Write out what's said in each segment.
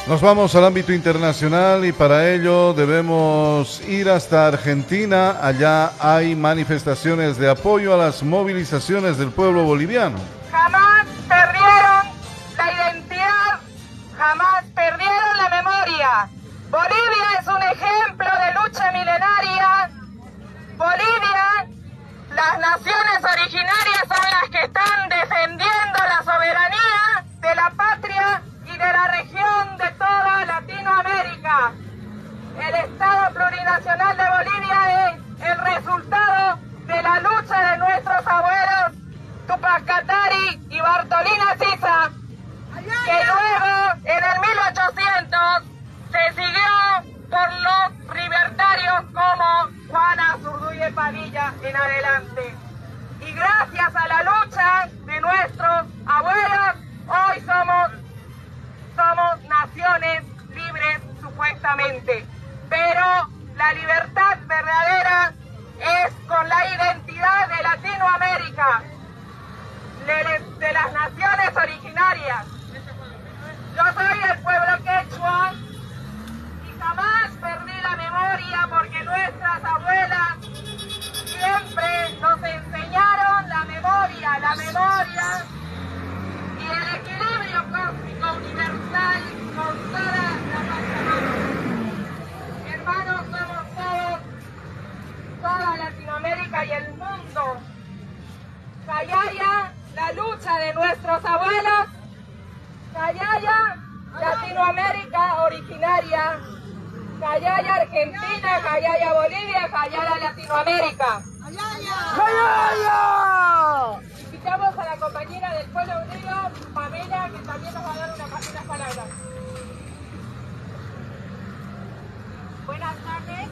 Nos vamos al ámbito internacional y para ello debemos ir hasta Argentina. Allá hay manifestaciones de apoyo a las movilizaciones del pueblo boliviano. Jamás perdieron la identidad, jamás perdieron la memoria. Bolivia es un ejemplo de lucha milenaria. Bolivia, las naciones originarias son las que están defendiendo la soberanía de la patria y de la región de toda Latinoamérica. El Estado plurinacional de Bolivia es el resultado de la lucha de nuestros abuelos Tupac Katari y Bartolina Sisa, que luego en el 1800 se siguió por los libertarios como Juana Zurduy Padilla en adelante. Y gracias a la lucha de nuestros abuelos, hoy somos naciones libres supuestamente. Pero la libertad verdadera es con la identidad de Latinoamérica, de las naciones originarias. Yo soy del pueblo quechua y jamás perdí la memoria porque nuestras abuelas siempre nos enseñaron la memoria y el equilibrio cósmico universal con toda la raza. Hermanos, somos todos, toda Latinoamérica y el mundo. Callaya, la lucha de nuestros abuelos. Callaya, Latinoamérica originaria. Callaya, Argentina. Callaya, Bolivia. Callaya, Latinoamérica. ¡Callaya! Invitamos a la compañera del Pueblo Unido, Pamela, que también nos va a dar unas palabras. Buenas tardes.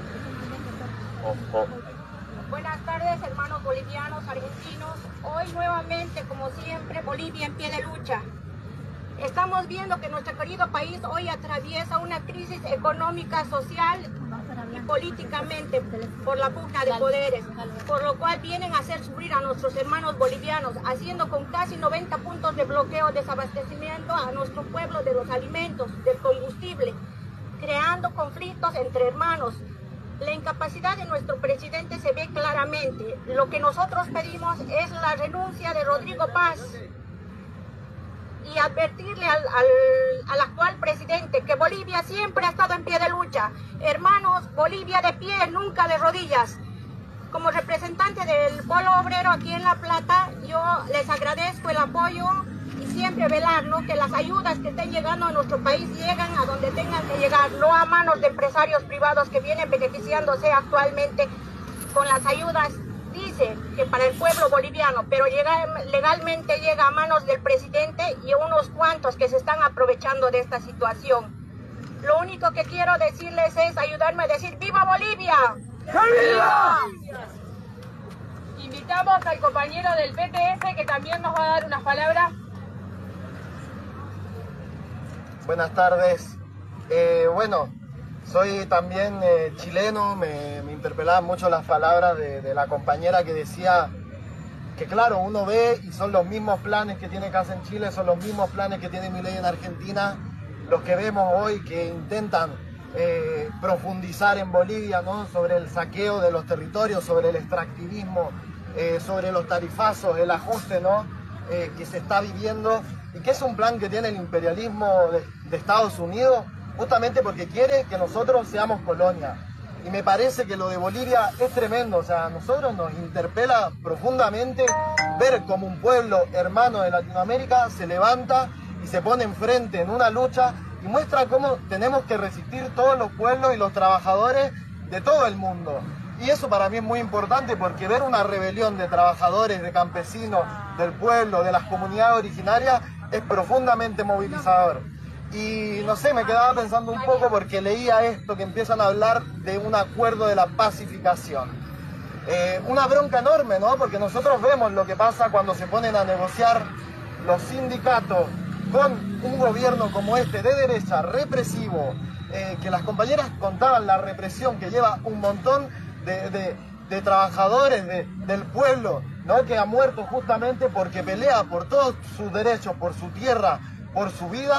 Buenas tardes, hermanos bolivianos, argentinos. Hoy nuevamente, como siempre, Bolivia en pie de lucha. Estamos viendo que nuestro querido país hoy atraviesa una crisis económica, social y políticamente por la pugna de poderes, por lo cual vienen a hacer sufrir a nuestros hermanos bolivianos, haciendo con casi 90 puntos de bloqueo, desabastecimiento a nuestro pueblo de los alimentos, del combustible, creando conflictos entre hermanos. La incapacidad de nuestro presidente se ve claramente. Lo que nosotros pedimos es la renuncia de Rodrigo Paz y advertirle al actual presidente que Bolivia siempre ha estado en pie de lucha. Hermanos, Bolivia de pie, nunca de rodillas. Como representante del Polo Obrero aquí en La Plata, yo les agradezco el apoyo y siempre velar, ¿no?, que las ayudas que estén llegando a nuestro país lleguen a donde tengan que llegar, no a manos de empresarios privados que vienen beneficiándose actualmente con las ayudas. Dice que para el pueblo boliviano, pero legalmente llega a manos del presidente y unos cuantos que se están aprovechando de esta situación. Lo único que quiero decirles es ayudarme a decir ¡Viva Bolivia! ¡Viva! Invitamos al compañero del PTF que también nos va a dar unas palabras. Buenas tardes. Bueno, soy también chileno, me interpelaban mucho las palabras de la compañera que decía que claro, uno ve y son los mismos planes que tiene Kast en Chile, son los mismos planes que tiene Milei en Argentina, los que vemos hoy que intentan profundizar en Bolivia, ¿no?, sobre el saqueo de los territorios, sobre el extractivismo, sobre los tarifazos, el ajuste, ¿no?, que se está viviendo, y que es un plan que tiene el imperialismo de Estados Unidos, justamente porque quiere que nosotros seamos colonia. Y me parece que lo de Bolivia es tremendo, o sea, a nosotros nos interpela profundamente ver cómo un pueblo hermano de Latinoamérica se levanta y se pone enfrente en una lucha y muestra cómo tenemos que resistir todos los pueblos y los trabajadores de todo el mundo. Y eso para mí es muy importante porque ver una rebelión de trabajadores, de campesinos, del pueblo, de las comunidades originarias, es profundamente movilizador. Y no sé, me quedaba pensando un poco porque leía esto que empiezan a hablar de un acuerdo de la pacificación. Una bronca enorme, ¿no? Porque nosotros vemos lo que pasa cuando se ponen a negociar los sindicatos con un gobierno como este de derecha, represivo, que las compañeras contaban la represión que lleva un montón de trabajadores del pueblo, ¿no?, que ha muerto justamente porque pelea por todos sus derechos, por su tierra, por su vida.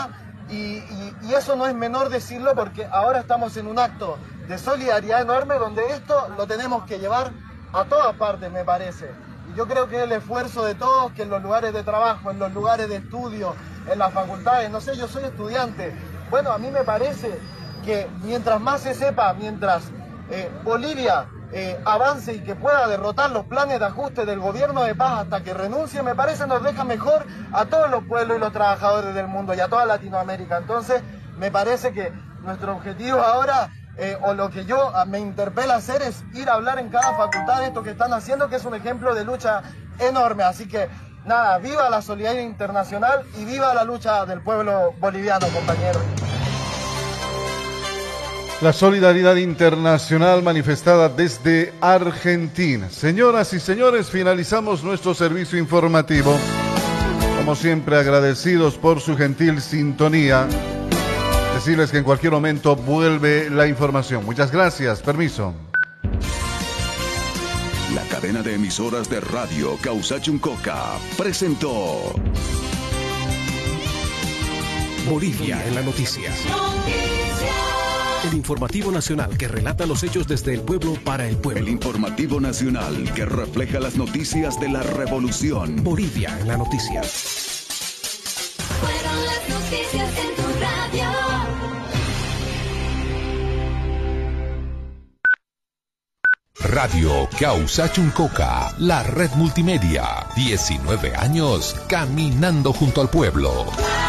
Y eso no es menor decirlo, porque ahora estamos en un acto de solidaridad enorme donde esto lo tenemos que llevar a todas partes, me parece. Y yo creo que el esfuerzo de todos, que en los lugares de trabajo, en los lugares de estudio, en las facultades, no sé, yo soy estudiante. Bueno, a mí me parece que mientras más se sepa, mientras Bolivia avance y que pueda derrotar los planes de ajuste del gobierno de paz hasta que renuncie, me parece nos deja mejor a todos los pueblos y los trabajadores del mundo y a toda Latinoamérica. Entonces, me parece que nuestro objetivo ahora, o lo que yo me interpela a hacer, es ir a hablar en cada facultad de esto que están haciendo, que es un ejemplo de lucha enorme. Así que, nada, viva la solidaridad internacional y viva la lucha del pueblo boliviano, compañeros. La solidaridad internacional manifestada desde Argentina. Señoras y señores, finalizamos nuestro servicio informativo. Como siempre, agradecidos por su gentil sintonía. Decirles que en cualquier momento vuelve la información. Muchas gracias. Permiso. La cadena de emisoras de radio Causachuncoca presentó Bolivia en la noticia. El informativo nacional que relata los hechos desde el pueblo para el pueblo. El informativo nacional que refleja las noticias de la revolución. Bolivia en la noticia. Fueron las noticias en tu radio. Radio Causachuncoca, la red multimedia. 19 años caminando junto al pueblo.